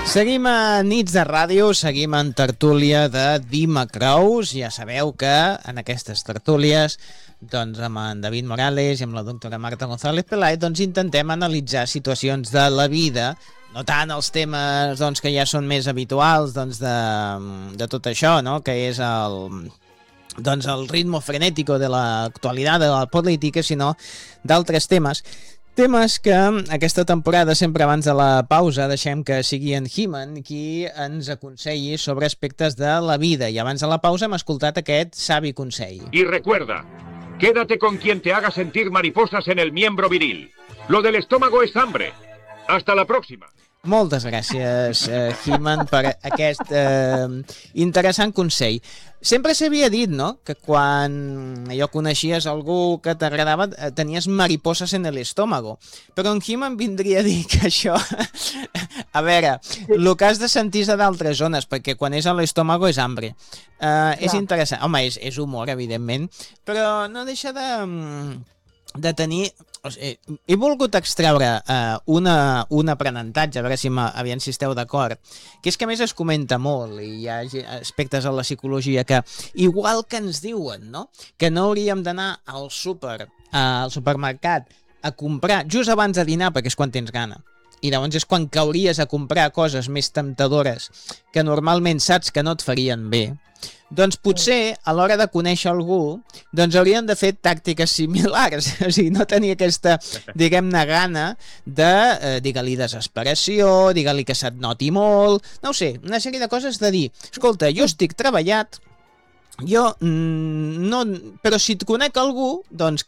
Seguim a Nits de Ràdio, seguim en tertúlia de Dimecrous. Ja sabeu que en aquestes tertúlies, doncs amb en David Morales i amb la doctora Marta González Peláez, doncs intentem analitzar situacions de la vida, no tant els temes doncs, que ja són més habituals doncs, de tot això, no? Que és el ritmo frenético de l'actualitat de la política, sinó d'altres temes. Temes que aquesta temporada, sempre abans de la pausa, deixem que sigui en He-Man qui ens aconselli sobre aspectes de la vida. I abans de la pausa hem escoltat aquest savi consell. Y recuerda, quédate con quien te haga sentir mariposas en el miembro viril. Lo del estómago es hambre. Hasta la próxima. Moltes gràcies, He-Man, per aquest interessant consell. Sempre s'havia dit, no?, que quan allò coneixies algú que t'agradava tenies mariposas en l'estómago. Però en He-Man vindria a dir que això... A veure, el que has de sentir és d'altres zones, perquè quan és a l'estómago és hambre. És interessant. Home, és humor, evidentment, però no deixa de tenir... O sigui, he volgut extreure un aprenentatge, a veure si esteu d'acord, que és que a més es comenta molt, i hi ha aspectes a la psicologia que, igual que ens diuen, no?, que no hauríem d'anar al supermercat a comprar just abans de dinar, perquè és quan tens gana, i llavors és quan cauries a comprar coses més temptadores que normalment saps que no et farien bé. Doncs potser, a l'hora de conèixer algú, doncs haurien de fer tàctiques similars. O sigui, no tenir aquesta, diguem-ne, gana de, digue-li, desesperació, digue-li que se't noti molt, no ho sé, una sèrie de coses de dir, escolta, jo estic treballat, jo no... Però si et conec algú, doncs